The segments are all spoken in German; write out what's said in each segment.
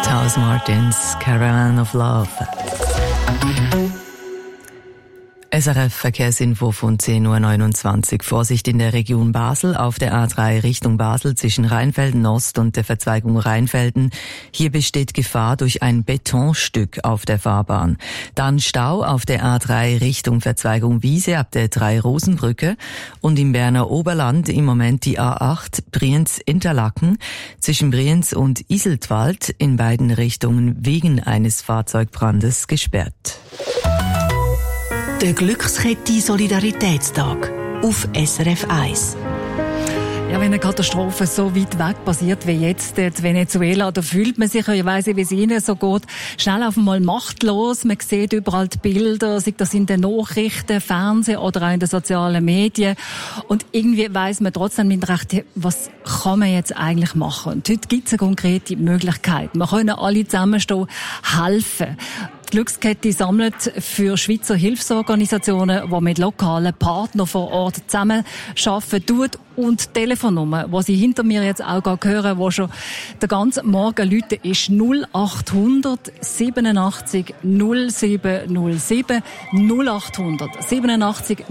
House Martins Caravan of Love. SRF-Verkehrsinfo von 10.29 Uhr. Vorsicht in der Region Basel auf der A3 Richtung Basel zwischen Rheinfelden Ost und der Verzweigung Rheinfelden. Hier besteht Gefahr durch ein Betonstück auf der Fahrbahn. Dann Stau auf der A3 Richtung Verzweigung Wiese ab der 3-Rosenbrücke und im Berner Oberland im Moment die A8 Brienz-Interlaken zwischen Brienz und Iseltwald in beiden Richtungen wegen eines Fahrzeugbrandes gesperrt. Der Glückskette Solidaritätstag auf SRF 1. Ja, wenn eine Katastrophe so weit weg passiert wie jetzt in Venezuela, da fühlt man sich, ich weiss nicht, wie es Ihnen so geht, schnell auf einmal machtlos. Man sieht überall die Bilder, sei das in den Nachrichten, Fernsehen oder auch in den sozialen Medien. Und irgendwie weiss man trotzdem nicht recht, was kann man jetzt eigentlich machen. Und heute gibt es eine konkrete Möglichkeit. Wir können alle zusammenstehen, helfen. Die Glückskette sammelt für Schweizer Hilfsorganisationen, die mit lokalen Partnern vor Ort zusammenarbeiten tut, und die Telefonnummer, die Sie hinter mir jetzt auch hören, die schon den ganzen Morgen läuten, ist 0800 87 0707 0800 87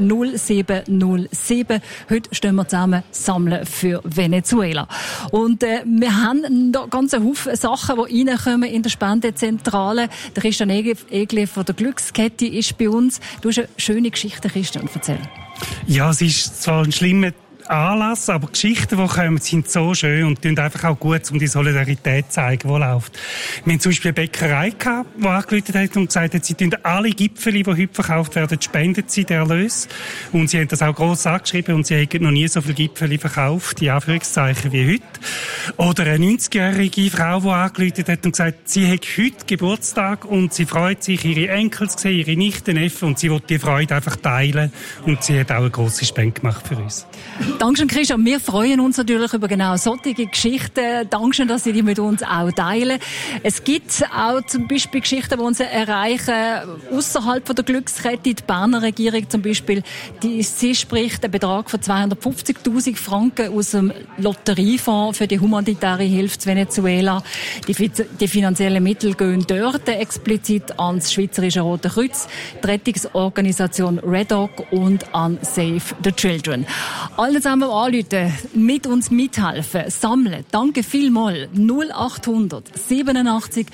0707. Heute stehen wir zusammen sammeln für Venezuela. Und wir haben da ganz einen Haufen Sachen, die reinkommen in der Spendenzentrale. Der Christian Egli von der Glückskette ist bei uns. Du hast eine schöne Geschichte, Christian, erzähl. Ja, es ist zwar ein schlimmer Anlass, aber Geschichten, die kommen, sind so schön und tun einfach auch gut, um die Solidarität zu zeigen, die läuft. Wir haben zum Beispiel eine Bäckerei gehabt, die angerufen hat und gesagt hat, sie tun alle Gipfel, die heute verkauft werden, spendet sie den Erlös. Und sie haben das auch gross angeschrieben und sie haben noch nie so viele Gipfel verkauft, in Anführungszeichen, wie heute. Oder eine 90-jährige Frau, die angerufen hat und gesagt, sie hat heute Geburtstag und sie freut sich, ihre Enkel zu sehen, ihre Nichten, Neffen, und sie will die Freude einfach teilen. Und sie hat auch eine grosse Spende gemacht für uns. Dankeschön, Christian. Wir freuen uns natürlich über genau solche Geschichten. Dankeschön, dass Sie die mit uns auch teilen. Es gibt auch zum Beispiel Geschichten, die uns erreichen außerhalb der Glückskette. Die Berner Regierung zum Beispiel, sie spricht einen Betrag von 250.000 Franken aus dem Lotteriefonds für die humanitäre Hilfe zu Venezuela. Die finanziellen Mittel gehen dort explizit ans Schweizerische Rote Kreuz, die Rettungsorganisation Red Dog und an Save the Children. Alle zusammen anrufen, mit uns mithelfen, sammeln. Danke vielmals. 0800 87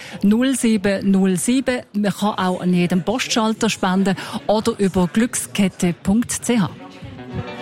0707. Man kann auch an jedem Postschalter spenden oder über glückskette.ch.